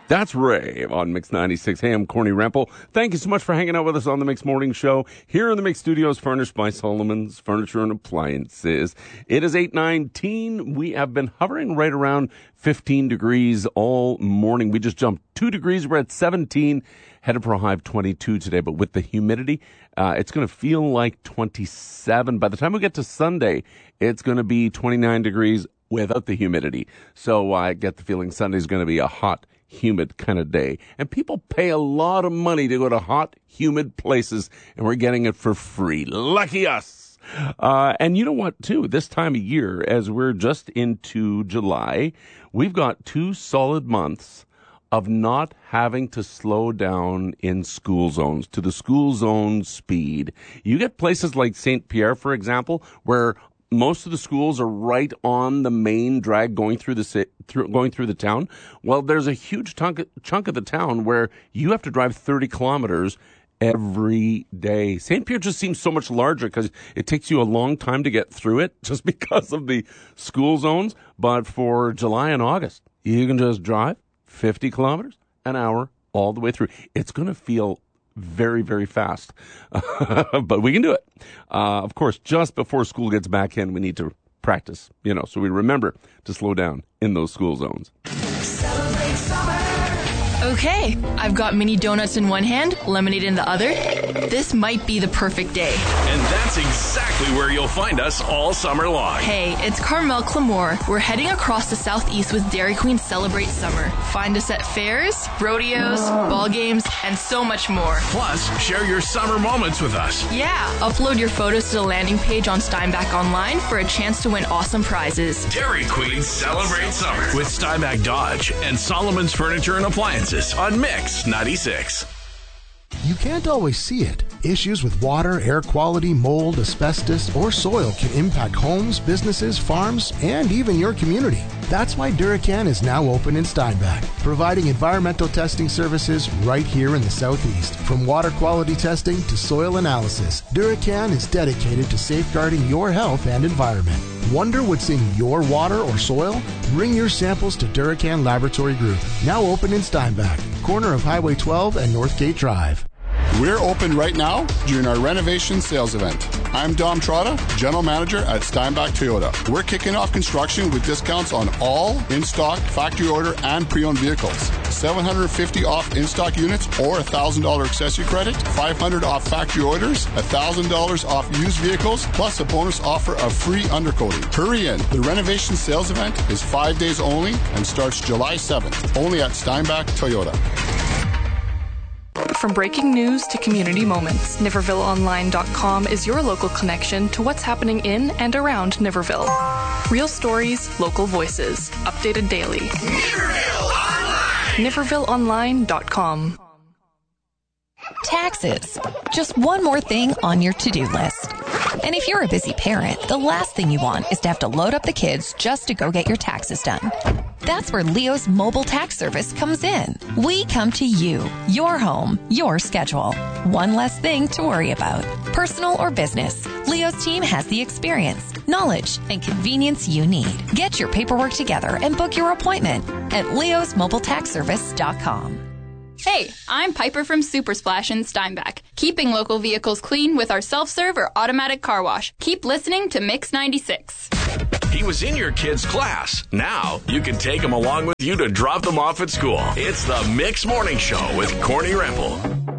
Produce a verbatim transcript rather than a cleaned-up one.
That's Rave on Mix ninety-six. Hey, I'm Corny Rempel. Thank you so much for hanging out with us on the Mix Morning Show here in the Mix Studios, furnished by Solomon's Furniture and Appliances. It is eight nineteen. We have been hovering right around fifteen degrees all morning. We just jumped two degrees. We're at seventeen, headed for a high of twenty-two today. But with the humidity, uh, it's going to feel like twenty-seven. By the time we get to Sunday, it's going to be twenty-nine degrees without the humidity. So I get the feeling Sunday's going to be a hot, humid kind of day. And people pay a lot of money to go to hot, humid places, and we're getting it for free. Lucky us. Uh, and you know what, too? This time of year, as we're just into July, we've got two solid months of not having to slow down in school zones to the school zone speed. You get places like Saint Pierre, for example, where most of the schools are right on the main drag going through the through, going through the town. Well, there's a huge chunk, chunk of the town where you have to drive thirty kilometers every day. Saint Pierre just seems so much larger because it takes you a long time to get through it just because of the school zones. But for July and August, you can just drive fifty kilometers an hour all the way through. It's going to feel very, very fast. But we can do it. Uh, of course, just before school gets back in, we need to practice, you know, so we remember to slow down in those school zones. Celebrate summer. Okay, I've got mini donuts in one hand, lemonade in the other. This might be the perfect day. And that's exactly where you'll find us all summer long. Hey, it's Carmel Clamore. We're heading across the southeast with Dairy Queen Celebrate Summer. Find us at fairs, rodeos, ball games, and so much more. Plus, share your summer moments with us. Yeah, upload your photos to the landing page on Steinbach Online for a chance to win awesome prizes. Dairy Queen Celebrate Summer with Steinbach Dodge and Solomon's Furniture and Appliances on Mix ninety-six. You can't always see it. Issues with water, air quality, mold, asbestos, or soil can impact homes, businesses, farms, and even your community. That's why Duracan is now open in Steinbach, providing environmental testing services right here in the Southeast. From water quality testing to soil analysis, Duracan is dedicated to safeguarding your health and environment. Wonder what's in your water or soil? Bring your samples to Duracan Laboratory Group, now open in Steinbach, corner of Highway twelve and Northgate Drive. We're open right now during our renovation sales event. I'm Dom Trotta, General Manager at Steinbach Toyota. We're kicking off construction with discounts on all in-stock, factory order, and pre-owned vehicles. seven hundred fifty dollars off in-stock units or one thousand dollars accessory credit, five hundred dollars off factory orders, one thousand dollars off used vehicles, plus a bonus offer of free undercoating. Hurry in. The renovation sales event is five days only and starts July seventh, only at Steinbach Toyota. From breaking news to community moments, Niverville Online dot com is your local connection to what's happening in and around Niverville. Real stories, local voices, updated daily. Niverville Online. Niverville Online dot com. Taxes. Just one more thing on your to-do list. And if you're a busy parent, the last thing you want is to have to load up the kids just to go get your taxes done. That's where Leo's mobile tax service comes in. We come to you, your home, your schedule. One less thing to worry about. Personal or business, Leo's team has the experience, knowledge, and convenience you need. Get your paperwork together and book your appointment at leos mobile tax service dot com. Hey, I'm Piper from Super Splash in Steinbach, keeping local vehicles clean with our self-serve or automatic car wash. Keep listening to Mix ninety-six. He was in your kid's class. Now you can take him along with you to drop them off at school. It's the Mix Morning Show with Corny Rempel.